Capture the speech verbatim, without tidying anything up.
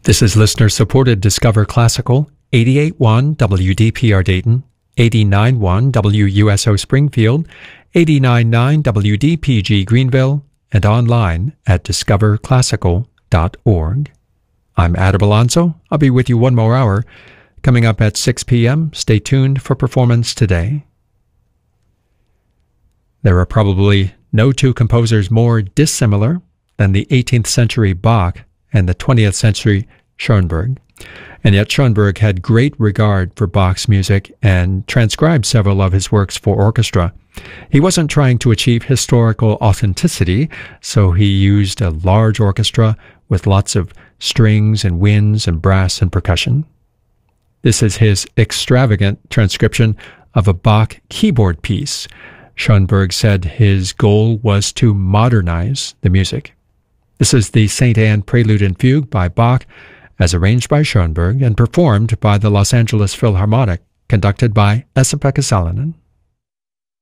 This is listener-supported Discover Classical, eighty-eight point one W D P R Dayton, eighty-nine point one W U S O Springfield, eighty-nine point nine W D P G Greenville, and online at discover classical dot org. I'm Adam Alonso. I'll be with you one more hour. Coming up at six p.m., stay tuned for Performance Today. There are probably no two composers more dissimilar than the eighteenth century Bach and the twentieth century Schoenberg. And yet Schoenberg had great regard for Bach's music and transcribed several of his works for orchestra. He wasn't trying to achieve historical authenticity, so he used a large orchestra with lots of strings and winds and brass and percussion. This is his extravagant transcription of a Bach keyboard piece. Schoenberg said his goal was to modernize the music. This is the Saint Anne Prelude and Fugue by Bach, as arranged by Schoenberg and performed by the Los Angeles Philharmonic, conducted by Esa-Pekka Salonen.